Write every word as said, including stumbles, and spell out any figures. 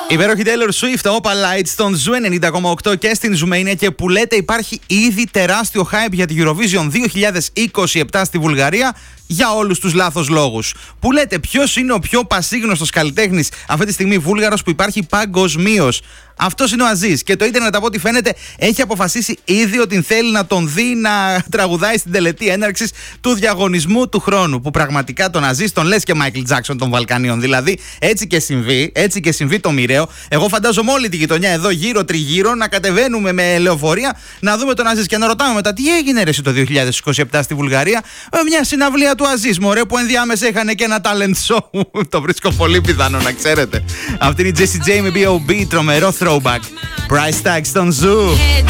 Υπέροχη Taylor Swift, Opal Lights στον Ζου ενενήντα κόμμα οκτώ και στην Ζουμania, και που λέτε υπάρχει ήδη τεράστιο hype για τη Eurovision δύο χιλιάδες είκοσι επτά στη Βουλγαρία για όλους τους λάθος λόγους. Που λέτε ποιος είναι ο πιο πασίγνωστος καλλιτέχνης αυτή τη στιγμή Βούλγαρος που υπάρχει παγκοσμίως? Αυτός είναι ο Αζίζ, και το ίντερνετ από ό,τι φαίνεται έχει αποφασίσει ήδη ότι θέλει να τον δει να τραγουδάει στην τελετή έναρξης του διαγωνισμού του χρόνου. Που πραγματικά τον Αζίζ τον λες και Μάικλ Τζάκσον των Βαλκανίων. Δηλαδή έτσι και συμβεί, έτσι και συμβεί το μοιραίο. Εγώ φαντάζομαι όλη τη γειτονιά εδώ γύρω τριγύρω να κατεβαίνουμε με λεωφορεία να δούμε τον Αζίζ και να ρωτάμε μετά τι έγινε ρε το δύο χιλιάδες είκοσι επτά στη Βουλγαρία. Με μια συναυλία του Αζίζ, μωρέ, που ενδιάμεσα είχαν και ένα talent show. Το βρίσκω πολύ πιθανό, να ξέρετε. Αυτή είναι η Jessie J με μπι ο μπι, τρομερό throwback. Price tag στον Ζου.